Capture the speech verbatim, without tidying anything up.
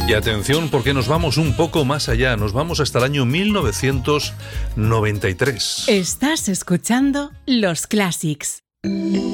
Y atención, porque nos vamos un poco más allá, nos vamos hasta el año mil novecientos noventa y tres. Estás escuchando Los Classics.